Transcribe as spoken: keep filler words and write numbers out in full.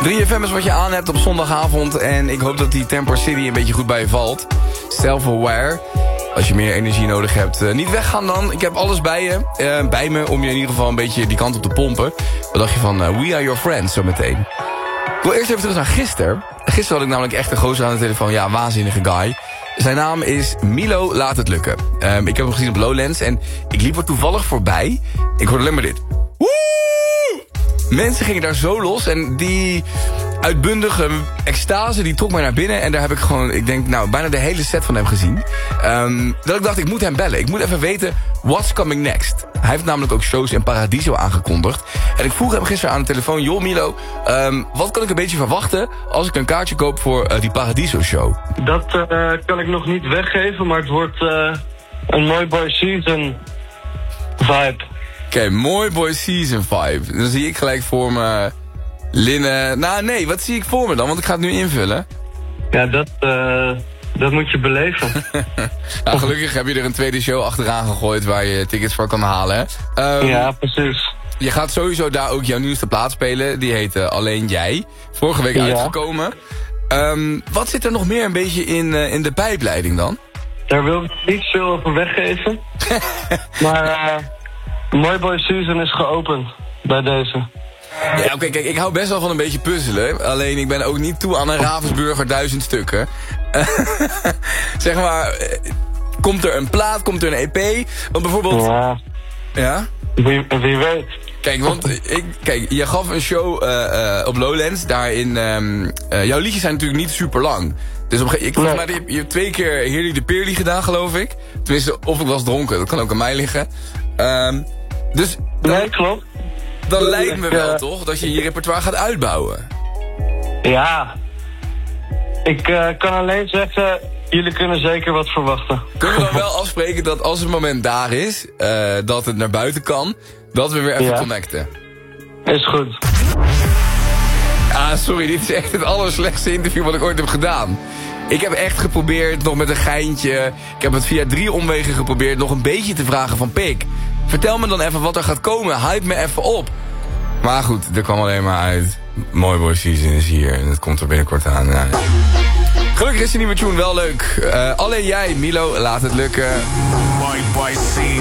drie F M is wat je aan hebt op zondagavond. En ik hoop dat die Temper City een beetje goed bij je valt. Self-aware. Als je meer energie nodig hebt, uh, niet weggaan dan. Ik heb alles bij je. Uh, bij me om je in ieder geval een beetje die kant op te pompen. Wat dacht je van uh, We Are Your Friends zo meteen? Ik wil eerst even terug naar gisteren. Gisteren had ik namelijk echt een gozer aan de telefoon. Ja, waanzinnige guy. Zijn naam is Milo Laat Het Lukken. Um, ik heb hem gezien op Lowlands en ik liep er toevallig voorbij. Ik hoorde alleen maar dit. Woe! Mensen gingen daar zo los en die uitbundige extase die trok mij naar binnen. En daar heb ik gewoon, ik denk, nou, bijna de hele set van hem gezien. Um, dat ik dacht, ik moet hem bellen. Ik moet even weten, what's coming next? Hij heeft namelijk ook shows in Paradiso aangekondigd. En ik vroeg hem gisteren aan de telefoon, joh Milo, um, wat kan ik een beetje verwachten als ik een kaartje koop voor uh, die Paradiso show? Dat uh, kan ik nog niet weggeven, maar het wordt uh, een mooi boy season vibe. Oké, okay, mooi boy season vibe. Dan zie ik gelijk voor me Linnen. Nou nee, wat zie ik voor me dan? Want ik ga het nu invullen. Ja, dat, uh, dat moet je beleven. Nou, gelukkig heb je er een tweede show achteraan gegooid waar je tickets voor kan halen. Hè? Um, ja, precies. Je gaat sowieso daar ook jouw nieuwste plaat spelen. Die heet uh, Alleen Jij. Vorige week ja. uitgekomen. Um, wat zit er nog meer een beetje in, uh, in de pijpleiding dan? Daar wil ik niet veel over weggeven. Maar uh, Mooi Boy Season is geopend bij deze. Ja, oké, okay, kijk, ik hou best wel van een beetje puzzelen. Alleen ik ben ook niet toe aan een Ravensburger duizend stukken. Zeg maar, komt er een plaat, komt er een E P? Want bijvoorbeeld... Ja. Ja? Wie, wie weet. Kijk, want ik, kijk, je gaf een show uh, uh, op Lowlands. Daarin, um, uh, jouw liedjes zijn natuurlijk niet super lang. Dus op, ik, volgens mij, je hebt twee keer Heerly de Peerly gedaan, geloof ik. Tenminste, of ik was dronken, dat kan ook aan mij liggen. Um, dus... Dan, nee, klopt. Dan lijkt me wel, uh, toch, dat je je repertoire gaat uitbouwen. Ja. Ik uh, kan alleen zeggen, jullie kunnen zeker wat verwachten. Kunnen we dan wel afspreken dat als het moment daar is, uh, dat het naar buiten kan, dat we weer even ja. connecten? Is goed. Ah, sorry, dit is echt het allerslechtste interview wat ik ooit heb gedaan. Ik heb echt geprobeerd, nog met een geintje. Ik heb het via drie omwegen geprobeerd nog een beetje te vragen van Pik. Vertel me dan even wat er gaat komen. Hype me even op. Maar goed, er kwam alleen maar uit. Mooi boy season is hier en het komt er binnenkort aan. Ja. Gelukkig is die nieuwe tune wel leuk. Uh, alleen jij, Milo, laat het lukken. Mooi boy season.